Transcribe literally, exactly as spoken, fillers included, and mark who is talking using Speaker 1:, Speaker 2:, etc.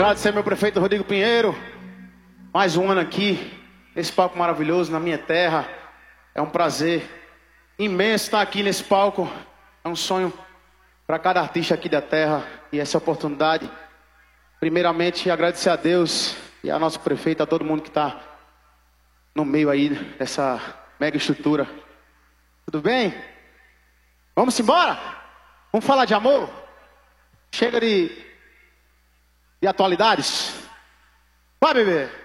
Speaker 1: Agradecer ao meu prefeito Rodrigo Pinheiro. Mais um ano aqui, nesse palco maravilhoso, na minha terra. É um prazer imenso estar aqui nesse palco. É um sonho para cada artista aqui da terra. E essa oportunidade, primeiramente, agradecer a Deus e a nosso prefeito, a todo mundo que está no meio aí dessa mega estrutura. Tudo bem? Vamos embora? Vamos falar de amor? Chega de, de atualidades. Vai, bebê!